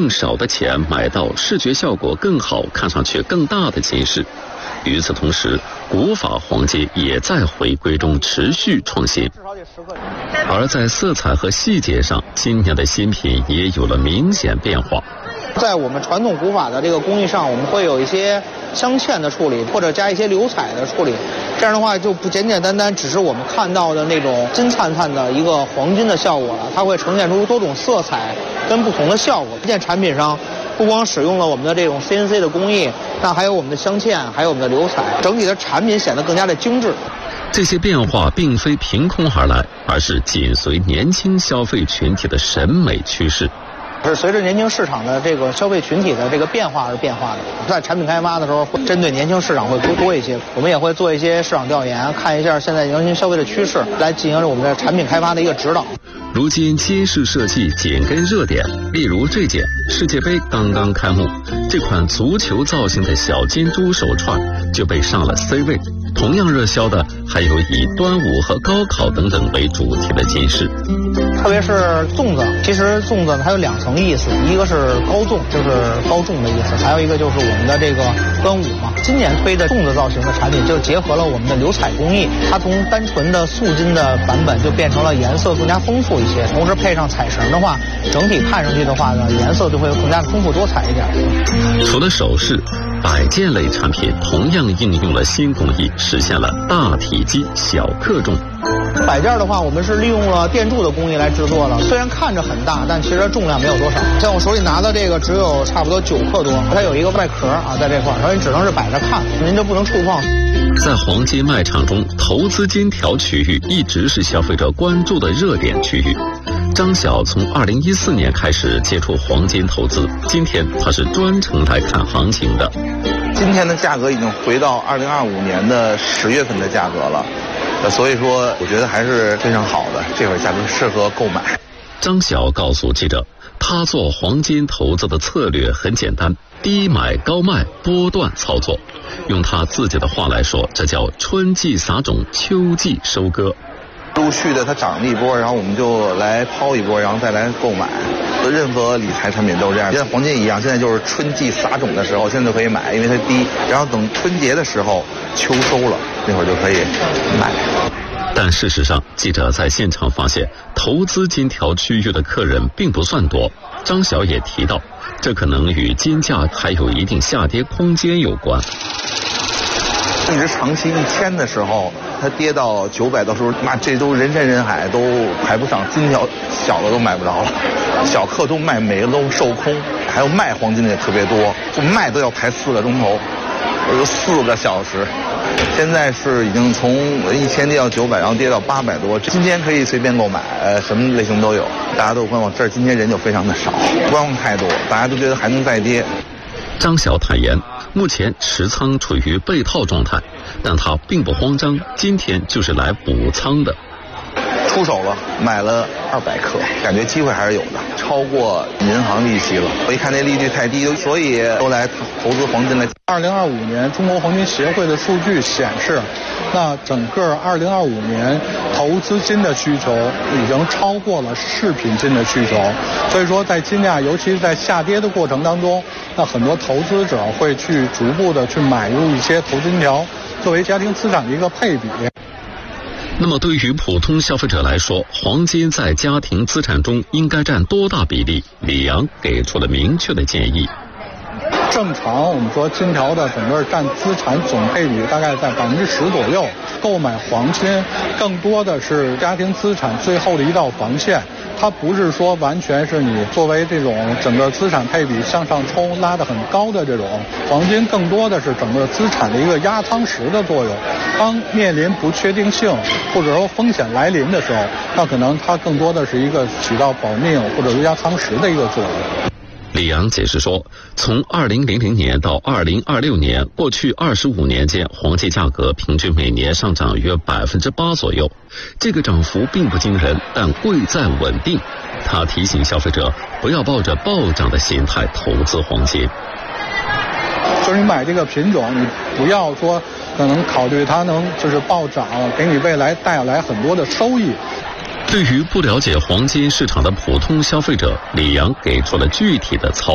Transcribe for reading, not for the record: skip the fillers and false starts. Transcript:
更少的钱买到视觉效果更好、看上去更大的金饰。与此同时，古法黄金也在回归中持续创新。而在色彩和细节上，今年的新品也有了明显变化。 在我们传统古法的这个工艺上，我们会有一些镶嵌的处理，或者加一些流彩的处理。这样的话，就不简简单单只是我们看到的那种金灿灿的一个黄金的效果了，它会呈现出多种色彩跟不同的效果。这件产品上不光使用了我们的这种 CNC 的工艺，那还有我们的镶嵌，还有我们的流彩，整体的产品显得更加的精致。 这些变化并非凭空而来，而是紧随年轻消费群体的审美趋势。 是随着年轻市场的这个消费群体的这个变化而变化的。在产品开发的时候，会针对年轻市场会多一些。我们也会做一些市场调研，看一下现在年轻消费的趋势，来进行我们的产品开发的一个指导。 如今金饰设计紧跟热点，例如这件世界杯刚刚开幕，这款足球造型的小金珠手串就被上了 C 位。同样热销的还有以端午和高考等等为主题的金饰， 特别是粽子。其实粽子它有2层意思，一个是高粽，就是高重的意思，还有一个就是我们的这个端午嘛。今年推的粽子造型的产品就结合了我们的流彩工艺，它从单纯的素金的版本就变成了颜色更加丰富一些，同时配上彩绳的话，整体看上去的话呢，颜色就会更加丰富多彩一点。 除了首饰，摆件类产品同样应用了新工艺，实现了大体积小克重。 摆件的话，我们是利用了电铸的工艺来制作的，虽然看着很大，但其实重量没有多少。像我手里拿的这个只有差不多9克多，它有一个外壳啊，在这块，所以只能是摆着看，您就不能触碰。 在黄金卖场中，投资金条区域一直是消费者关注的热点区域。张晓从2014年开始接触黄金投资，今天他是专程来看行情的。 今天的价格已经回到2025年的10月份的价格了，所以说我觉得还是非常好的，这会儿价格适合购买。 张晓告诉记者，他做黄金投资的策略很简单，低买高卖，波段操作。用他自己的话来说，这叫春季撒种，秋季收割。 陆续的它涨了一波，然后我们就来抛一波，然后再来购买。任何理财产品都是这样，现在黄金一样，现在就是春季撒种的时候，现在就可以买，因为它低。然后等春节的时候，秋收了，那会儿就可以买。 但事实上，记者在现场发现，投资金条区域的客人并不算多。张晓也提到，这可能与金价还有一定下跌空间有关。 一直长期1000的时候，它跌到900的时候，那这都人山人海，都排不上，金条小的都买不着了，小克都卖没了，都售空。还有卖黄金的也特别多，就卖都要排4个钟头，有4个小时。现在是已经从1000跌到900，然后跌到800多。今天可以随便购买，什么类型都有。大家都观望，这儿今天人就非常的少，观望太多，大家都觉得还能再跌。 张晓坦言，目前持仓处于被套状态，但他并不慌张，今天就是来补仓的。 出手了，买了200克，感觉机会还是有的，超过银行利息了。我一看那利率太低，所以都来投资黄金了。 2025年中国黄金协会的数据显示，那整个2025年投资金的需求已经超过了饰品金的需求，所以说在金价尤其是在下跌的过程当中，那很多投资者会去逐步的去买入一些投资金条，作为家庭资产的一个配比。 那么对于普通消费者来说，黄金在家庭资产中应该占多大比例？李阳给出了明确的建议。 正常我们说金条的整个占资产总配比大概在10%左右，购买黄金更多的是家庭资产最后的一道防线，它不是说完全是你作为这种整个资产配比向上冲拉得很高的这种，黄金更多的是整个资产的一个压舱石的作用。当面临不确定性或者说风险来临的时候，那可能它更多的是一个起到保命或者是压舱石的一个作用。 李阳解释说，从2000年到2026年，过去25年间，黄金价格平均每年上涨约8%左右。这个涨幅并不惊人，但贵在稳定。他提醒消费者不要抱着暴涨的心态投资黄金。 就是你买这个品种，你不要说可能考虑它能就是暴涨，给你未来带来很多的收益。 对于不了解黄金市场的普通消费者，李阳给出了具体的操